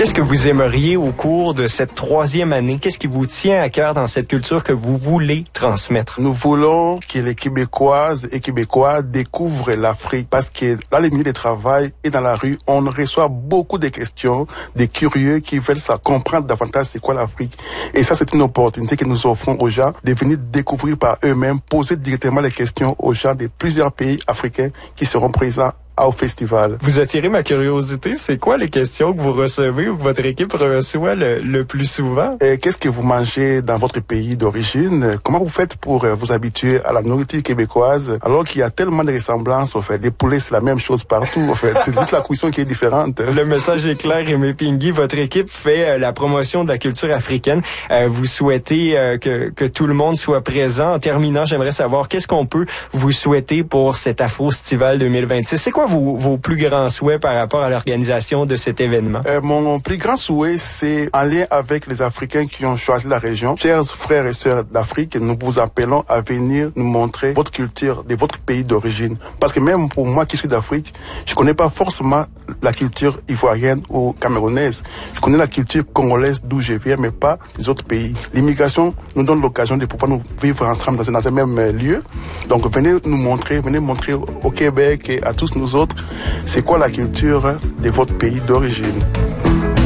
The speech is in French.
Qu'est-ce que vous aimeriez au cours de cette 3e année? Qu'est-ce qui vous tient à cœur dans cette culture que vous voulez transmettre? Nous voulons que les Québécoises et Québécois découvrent l'Afrique parce que dans les milieux de travail et dans la rue, on reçoit beaucoup de questions, des curieux qui veulent comprendre davantage c'est quoi l'Afrique. Et ça, c'est une opportunité que nous offrons aux gens de venir découvrir par eux-mêmes, poser directement les questions aux gens de plusieurs pays africains qui seront présents au festival. Vous attirez ma curiosité. C'est quoi les questions que vous recevez ou que votre équipe reçoit le plus souvent? Qu'est-ce que vous mangez dans votre pays d'origine? Comment vous faites pour vous habituer à la nourriture québécoise alors qu'il y a tellement de ressemblances, en fait. Des poulets, c'est la même chose partout, en fait. C'est juste la cuisson qui est différente. Le message est clair, Aimé Pingui. Votre équipe fait la promotion de la culture africaine. Vous souhaitez que tout le monde soit présent. En terminant, j'aimerais savoir qu'est-ce qu'on peut vous souhaiter pour cet Afro-Stival 2026. C'est quoi vos plus grands souhaits par rapport à l'organisation de cet événement? Mon plus grand souhait, c'est en lien avec les Africains qui ont choisi la région. Chers frères et sœurs d'Afrique, nous vous appelons à venir nous montrer votre culture de votre pays d'origine. Parce que même pour moi qui suis d'Afrique, je connais pas forcément la culture ivoirienne ou camerounaise. Je connais la culture congolaise d'où je viens, mais pas des autres pays. L'immigration nous donne l'occasion de pouvoir nous vivre ensemble dans un même lieu. Donc venez nous montrer, venez montrer au Québec et à tous nous autres, c'est quoi la culture de votre pays d'origine.